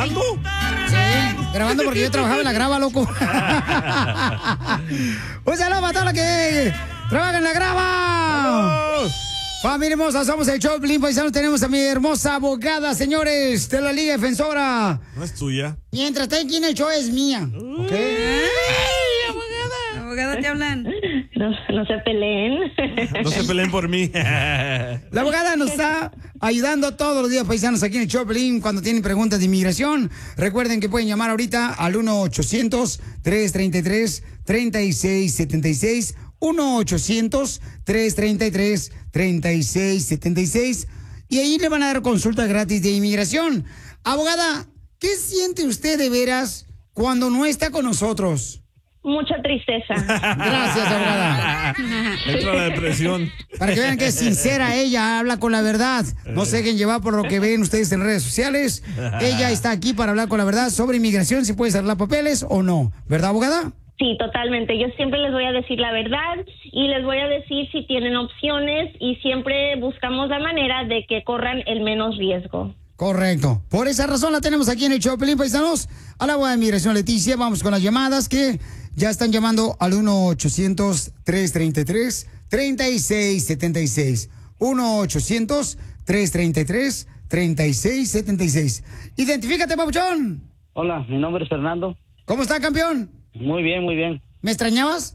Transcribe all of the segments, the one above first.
¿Grabando? Sí, grabando porque yo trabajaba en la grava, loco. Un saludo para todos los que trabajan en la grava. Familia hermosa, somos el show Piolín Paisanos. Tenemos a mi hermosa abogada, señores, de la Liga Defensora. No es tuya. Mientras está aquí en el show es mía. ¿Ok? Abogada, te hablan. No se peleen. No se peleen por mí. La abogada nos está ayudando todos los días, paisanos, aquí en el show Piolín cuando tienen preguntas de inmigración. Recuerden que pueden llamar ahorita al 1-800-333-3676. 1-800-333-3676. Y ahí le van a dar consulta gratis de inmigración. Abogada, ¿qué siente usted de veras cuando no está con nosotros? Mucha tristeza. Gracias, abogada. Entra la depresión. Para que vean que es sincera ella, habla con la verdad. No se dejen llevar por lo que ven ustedes en redes sociales. Ella está aquí para hablar con la verdad sobre inmigración, si puedes arreglar papeles o no. ¿Verdad, abogada? Sí, totalmente. Yo siempre les voy a decir la verdad y les voy a decir si tienen opciones y siempre buscamos la manera de que corran el menos riesgo. Correcto. Por esa razón la tenemos aquí en el show Piolín, paisanos. A la abogada de inmigración Leticia, vamos con las llamadas que ya están llamando al 1-800-333-3676. 1-800-333-3676. Identifícate, papuchón. Hola, mi nombre es Fernando. ¿Cómo está, campeón? Muy bien, muy bien. ¿Me extrañabas?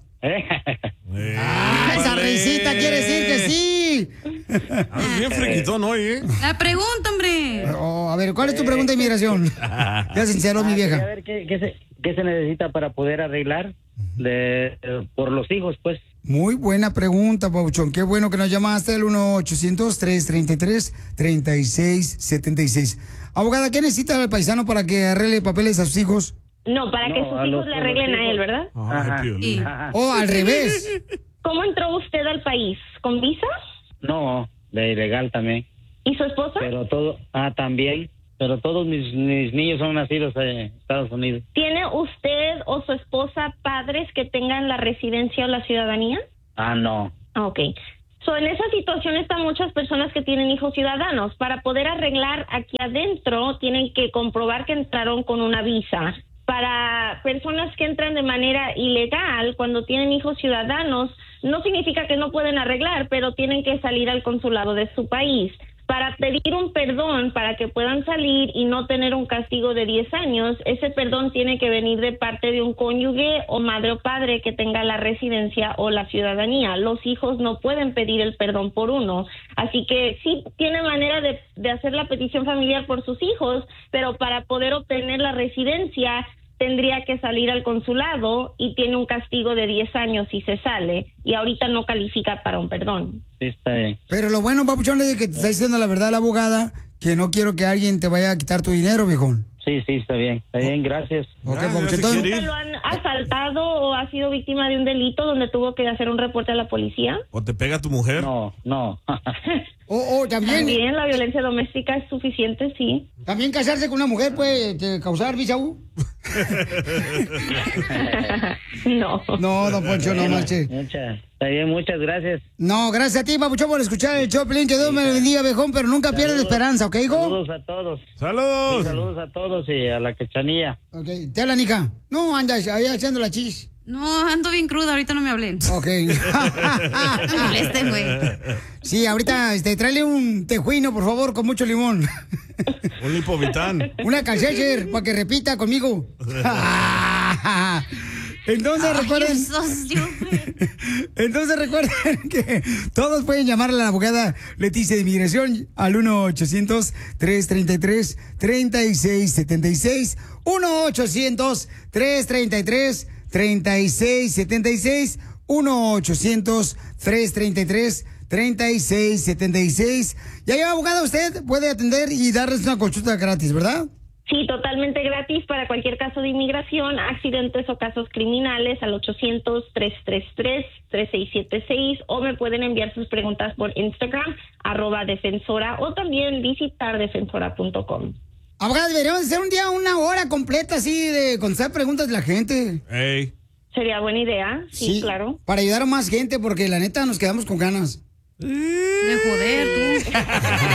Esa risita quiere decir que sí. Bien frequitón hoy, ¿eh? La pregunta, hombre. A ver, ¿cuál es tu pregunta de inmigración? Ya sinceró mi vieja. A ver, ¿qué se necesita para poder arreglar por los hijos, pues? Muy buena pregunta, Pauchón. Qué bueno que nos llamaste al 1-800-333-3676. Abogada, ¿qué necesita el paisano para que arregle papeles a sus hijos? No, para que sus hijos le arreglen a él, ¿verdad? Ay, O al revés. ¿Cómo entró usted al país? ¿Con visa? No, de ilegal también. ¿Y su esposa? Pero también. Pero todos mis niños son nacidos en Estados Unidos. ¿Tiene usted o su esposa padres que tengan la residencia o la ciudadanía? No. Ok. En esa situación están muchas personas que tienen hijos ciudadanos. Para poder arreglar aquí adentro, tienen que comprobar que entraron con una visa. Para personas que entran de manera ilegal, cuando tienen hijos ciudadanos, no significa que no pueden arreglar, pero tienen que salir al consulado de su país. Para pedir un perdón, para que puedan salir y no tener un castigo de 10 años, ese perdón tiene que venir de parte de un cónyuge o madre o padre que tenga la residencia o la ciudadanía. Los hijos no pueden pedir el perdón por uno. Así que sí tiene manera de hacer la petición familiar por sus hijos, pero para poder obtener la residencia tendría que salir al consulado y tiene un castigo de 10 años si se sale, y ahorita no califica para un perdón. Sí, está bien. Pero lo bueno, papuchón, es que te está diciendo la verdad la abogada, que no quiero que alguien te vaya a quitar tu dinero, viejón. Sí, está bien, gracias. Okay, ¿Lo han asaltado o ha sido víctima de un delito donde tuvo que hacer un reporte a la policía? ¿O te pega tu mujer? No. También la violencia doméstica es suficiente, sí. También casarse con una mujer puede causar visa U. No. No, don Poncho, no marche. Está bien, muchas gracias. No, gracias a ti, papuchón, por escuchar el show, Piolín. Que Dios me bendiga, viejón, pero nunca pierdas esperanza, ¿ok, hijo? Saludos a todos. ¡Saludos! Sí, saludos a todos y a la Quechanilla. Ok, te hablan, hija. No, andas ahí haciendo la chis. No, ando bien cruda, ahorita no me hablen. Ok. No me molesten, güey. Sí, ahorita tráele un tejuino, por favor, con mucho limón. Un lipovitán. Una calcecher, para que repita conmigo. Entonces recuerden que todos pueden llamar a la abogada Leticia de Inmigración al 1-800-333-3676. 1-800-333-3676. 1-800-333-3676. Y ahí, abogada, usted puede atender y darles una consulta gratis, ¿verdad? Sí, totalmente gratis para cualquier caso de inmigración, accidentes o casos criminales al 800-333-3676, o me pueden enviar sus preguntas por Instagram, @defensora, o también visitar defensora.com. Abogada, deberíamos hacer un día una hora completa así de contestar preguntas de la gente. Ey. Sería buena idea, sí, claro. Para ayudar a más gente, porque la neta nos quedamos con ganas. De joder, tú.